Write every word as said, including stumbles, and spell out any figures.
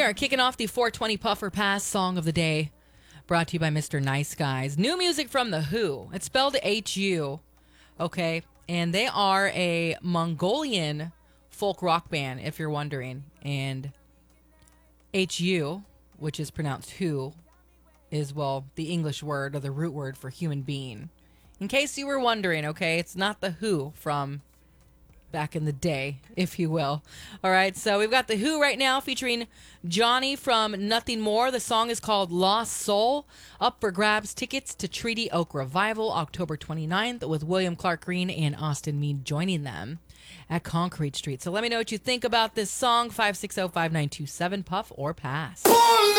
we are kicking off the four twenty Puffer Pass Song of the Day, brought to you by Mister Nice Guys. New music from The Who. It's spelled H U, okay? And they are a Mongolian folk rock band, if you're wondering. And H U, which is pronounced who, is, well, the English word or the root word for human being. In case you were wondering, okay? It's not The Who from back in the day, if you will. All right, so we've got The Who right now featuring Johnny from Nothing More. The song is called Lost Soul. Up for grabs, tickets to Treaty Oak Revival October twenty-ninth with William Clark Green and Austin Mead joining them at Concrete Street. So let me know what you think about this song. five six zero, five nine two seven, Puff or Pass.